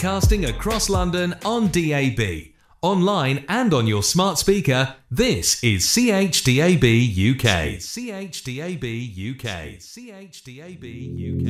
Casting across London on DAB, online and on your smart speaker, this is CHDAB UK. CHDAB UK. CHDAB UK.